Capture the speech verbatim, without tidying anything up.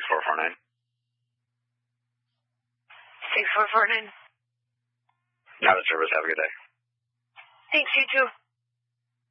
four four nine. six four four nine. Have a service. Have a good day. Thanks, you too.